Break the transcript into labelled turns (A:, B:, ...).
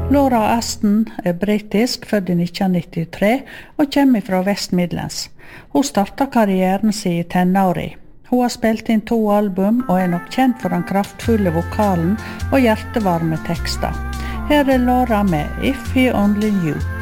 A: Laura Aston britisk, født i 1993, og kommer fra West Midlands. Hun startet karrieren sin i tenåri. Hun har spilt inn 2 album, og nok kjent for den kraftfulle vokalen og hjertevarme tekster. Her Laura med If He Only Knew.